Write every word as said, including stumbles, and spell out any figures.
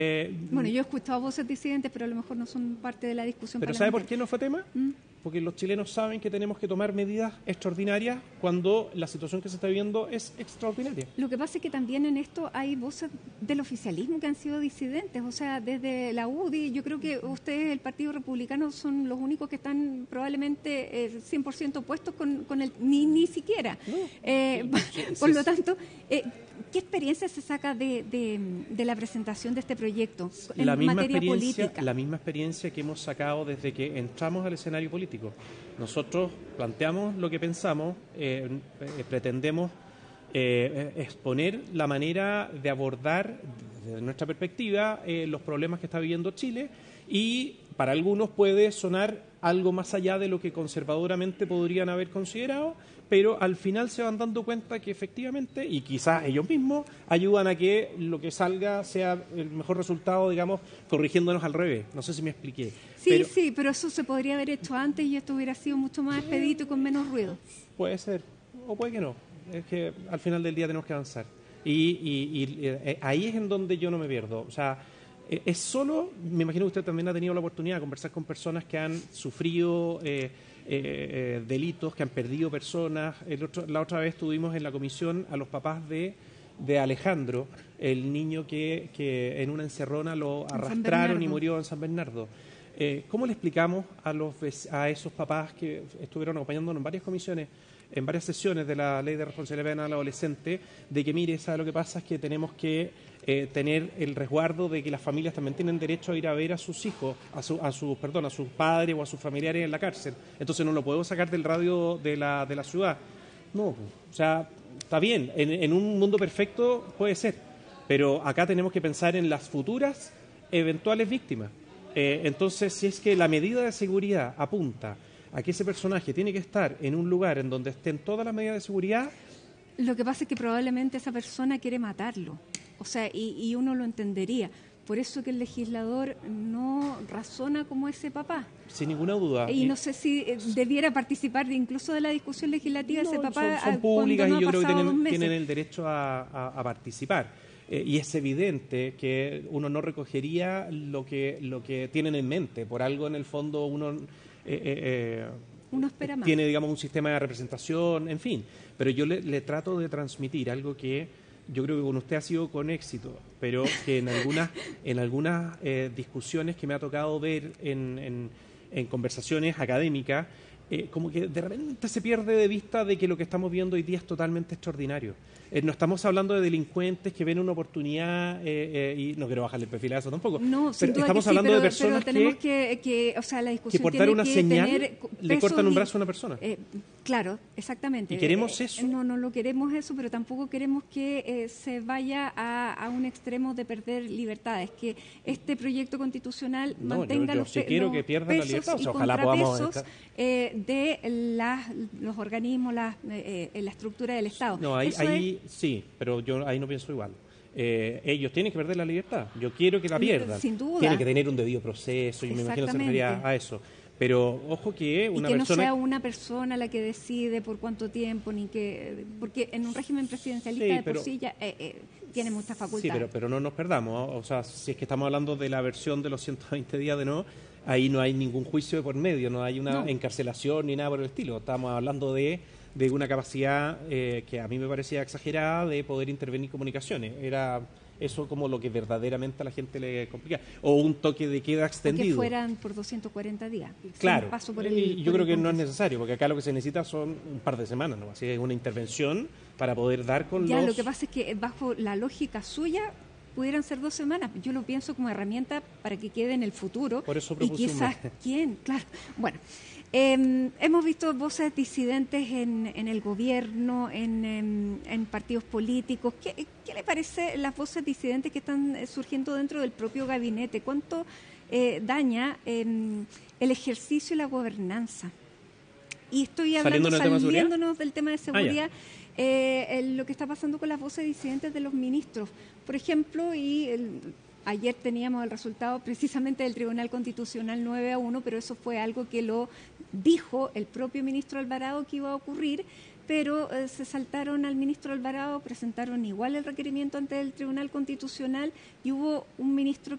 Eh, bueno, yo he escuchado voces disidentes, pero a lo mejor no son parte de la discusión ¿Pero parlamentaria. sabe por qué no fue tema? ¿Mm? Porque los chilenos saben que tenemos que tomar medidas extraordinarias cuando la situación que se está viviendo es extraordinaria. Lo que pasa es que también en esto hay voces del oficialismo que han sido disidentes, o sea, desde la U D I, yo creo que ustedes, el Partido Republicano, son los únicos que están probablemente eh, cien por ciento opuestos con, con el... Ni, ni siquiera. No. Eh, Sí, sí, por sí. lo tanto, eh, ¿qué experiencia se saca de, de, de la presentación de este proyecto en La misma, materia experiencia, política? la misma experiencia que hemos sacado desde que entramos al escenario político. Nosotros planteamos lo que pensamos, eh, eh, pretendemos eh, exponer la manera de abordar, desde nuestra perspectiva, eh, los problemas que está viviendo Chile, y para algunos puede sonar algo más allá de lo que conservadoramente podrían haber considerado, pero al final se van dando cuenta que efectivamente, y quizás ellos mismos, ayudan a que lo que salga sea el mejor resultado, digamos, corrigiéndonos al revés. No sé si me expliqué. Sí, pero sí, pero eso se podría haber hecho antes y esto hubiera sido mucho más expedito y con menos ruido. Puede ser, o puede que no. Es que al final del día tenemos que avanzar. Y, y, y eh, ahí es en donde yo no me pierdo. O sea, eh, es solo, me imagino que usted también ha tenido la oportunidad de conversar con personas que han sufrido eh, eh, eh, delitos, que han perdido personas. El otro, la otra vez tuvimos en la comisión a los papás de, de Alejandro, el niño que, que en una encerrona lo arrastraron y murió en San Bernardo. Eh, ¿Cómo le explicamos a, los, a esos papás que estuvieron acompañándonos en varias comisiones, en varias sesiones de la Ley de Responsabilidad Penal Adolescente, de que, mire, ¿sabe lo que pasa? Es que tenemos que eh, tener el resguardo de que las familias también tienen derecho a ir a ver a sus hijos, a, su, a sus perdón, a sus padres o a sus familiares en la cárcel? Entonces no lo podemos sacar del radio de la, de la ciudad. No, o sea, está bien, en, en un mundo perfecto puede ser, pero acá tenemos que pensar en las futuras eventuales víctimas. Eh, entonces, si es que la medida de seguridad apunta a que ese personaje tiene que estar en un lugar en donde estén todas las medidas de seguridad... Lo que pasa es que probablemente esa persona quiere matarlo, o sea, y, y uno lo entendería. Por eso que el legislador no razona como ese papá. Sin ninguna duda. Y no sé si eh, debiera participar de, incluso de la discusión legislativa no, ese papá. Son, son públicas no y yo creo que tienen, tienen tienen el derecho a, a, a participar. Eh, y es evidente que uno no recogería lo que lo que tienen en mente. Por algo, en el fondo, uno, eh, eh, uno espera más. tiene, digamos, un sistema de representación, en fin. Pero yo le, le trato de transmitir algo que yo creo que con usted ha sido con éxito, pero que en algunas, en algunas eh, discusiones que me ha tocado ver en, en, en conversaciones académicas, eh, como que de repente se pierde de vista de que lo que estamos viendo hoy día es totalmente extraordinario. Eh, no estamos hablando de delincuentes que ven una oportunidad eh, eh, y no quiero bajarle el perfil a eso tampoco. No, sin pero duda estamos que sí, hablando pero, de personas pero tenemos que, que, que, o sea, la discusión que por tiene dar una que señal tener le cortan peso un y- brazo a una persona. Eh, claro, exactamente. ¿Y queremos Eh, eso? No, no lo queremos eso, pero tampoco queremos que eh, se vaya a, a un extremo de perder libertades, que este proyecto constitucional No, mantenga yo- yo los, sí pe- quiero los que pierdan la pesos libertad, o y sea, ojalá podamos contrapesos eh, de las, los organismos, las, eh, eh, la estructura del Estado. No, ahí, Eso ahí sí, pero yo ahí no pienso igual. Eh, ellos tienen que perder la libertad. Yo quiero que la pierdan. Sin duda. Tienen que tener un debido proceso, y me imagino que se refería Exactamente. a eso. Pero ojo que Y una que no persona... sea una persona la que decide por cuánto tiempo, ni que porque en un régimen presidencialista Sí, de pero- por sí ya eh, eh, tiene muchas Sí, facultades. pero, pero no nos perdamos, ¿no? O sea, si es que estamos hablando de la versión de los ciento veinte días de no, ahí no hay ningún juicio de por medio, no hay una No. encarcelación ni nada por el estilo. Estamos hablando de, de una capacidad eh, que a mí me parecía exagerada de poder intervenir comunicaciones. Era eso como lo que verdaderamente a la gente le complica. O un toque de queda que extendido. fueran por doscientos cuarenta días. sin Claro, paso por el- y yo por creo el que no es Congreso. necesario, porque acá lo que se necesita son un par de semanas, ¿no? Así es una intervención para poder dar con Ya, los... lo que pasa es que bajo la lógica suya pudieran ser dos semanas. Yo lo pienso como herramienta para que quede en el futuro. Por eso y propuse un quizás, mes. ¿quién? Claro. Bueno, eh, hemos visto voces disidentes en, en el gobierno, en, en, en partidos políticos. ¿Qué, ¿Qué le parece las voces disidentes que están eh, surgiendo dentro del propio gabinete? ¿Cuánto eh, daña eh, el ejercicio y la gobernanza? Y estoy hablando, ¿Saliéndonos del tema de seguridad? saliéndonos del tema de seguridad, Ah, eh, el- lo que está pasando con las voces disidentes de los ministros. Por ejemplo, y el- ayer teníamos el resultado precisamente del Tribunal Constitucional nueve a uno, pero eso fue algo que lo dijo el propio ministro Alvarado que iba a ocurrir, pero eh, se saltaron al ministro Alvarado, presentaron igual el requerimiento ante el Tribunal Constitucional y hubo un ministro